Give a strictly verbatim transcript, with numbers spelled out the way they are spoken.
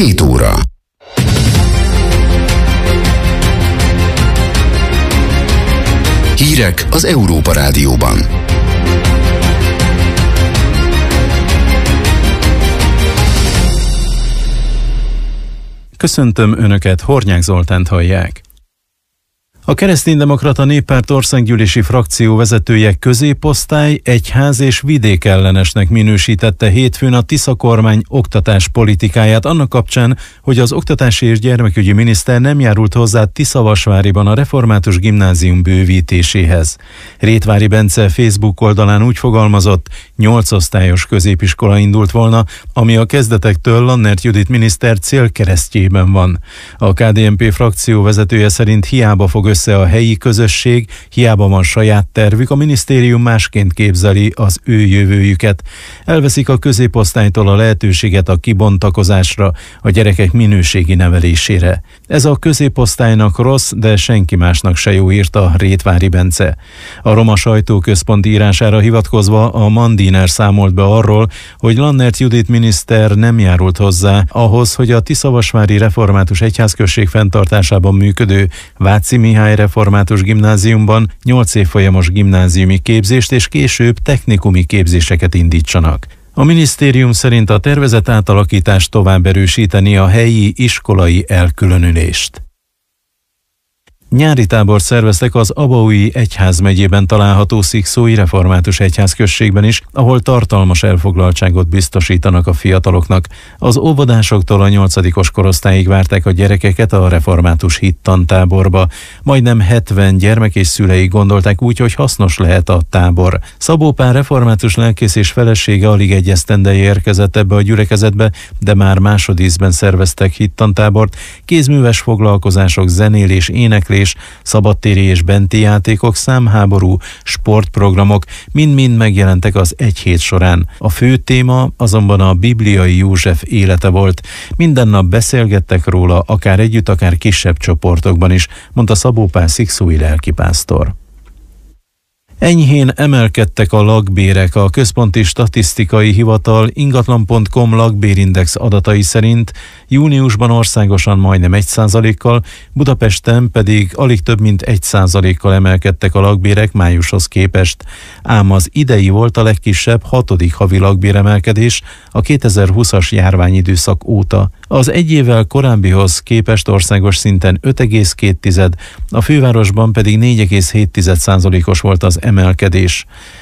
Két óra. Hírek az Európa Rádióban. Köszöntöm Önöket, Hornyák Zoltánt hallják. A Kereszténydemokrata Néppárt országgyűlési frakció vezetője középosztály, egyház és vidékellenesnek minősítette hétfőn a Tisza kormány oktatáspolitikáját annak kapcsán, hogy az oktatási és gyermekügyi miniszter nem járult hozzá Tiszavasváriban a református gimnázium bővítéséhez. Rétvári Bence Facebook oldalán úgy fogalmazott, nyolc osztályos középiskola indult volna, ami a kezdetektől Lannert Judit miniszter célkeresztjében van. A ká dé en pé frakció vezetője szerint hiába fog össze a helyi közösség, hiába van saját tervük, a minisztérium másként képzeli az ő jövőjüket. Elveszik a középosztálytól a lehetőséget a kibontakozásra, a gyerekek minőségi nevelésére. Ez a középosztálynak rossz, de senki másnak se jó, írta Rétvári Bence. A Roma Sajtóközpont írására hivatkozva a Mandiner számolt be arról, hogy Lannert Judit miniszter nem járult hozzá ahhoz, hogy a Tiszavasvári Református Egyházközség fenntartásában működő Váci Mihály Református Gimnáziumban nyolc évfolyamos gimnáziumi képzést és később technikumi képzéseket indítsanak. A minisztérium szerint a tervezett átalakítás tovább erősíteni a helyi iskolai elkülönülést. Nyári tábort szerveztek az Abaúji Egyházmegyében található Szikszói Református Egyházközségben is, ahol tartalmas elfoglaltságot biztosítanak a fiataloknak. Az óvodásoktól a nyolcadikos korosztályig várták a gyerekeket a református hittantáborba. Majdnem hetven gyermek és szülei gondolták úgy, hogy hasznos lehet a tábor. Szabó Pál református lelkész és felesége alig egy esztendeje érkezett ebbe a gyülekezetbe, de már másodízben szerveztek hittantábort, kézműves foglalkozások, zenélés, éneklés, szabadtéri és benti játékok, számháború, sportprogramok mind-mind megjelentek az egy hét során. A fő téma azonban a bibliai József élete volt. Minden nap beszélgettek róla, akár együtt, akár kisebb csoportokban is, mondta Szabó Pál szikszói lelkipásztor. Enyhén emelkedtek a lakbérek. A Központi Statisztikai Hivatal ingatlan pont com lakbérindex adatai szerint júniusban országosan majdnem egy százalékkal, Budapesten pedig alig több mint egy százalékkal emelkedtek a lakbérek májushoz képest. Ám az idei volt a legkisebb hatodik havi lakbéremelkedés a kétezer-húszas járványidőszak óta. Az egy évvel korábbihoz képest országos szinten öt egész két, a fővárosban pedig négy egész hét százalékos volt az emelkedés.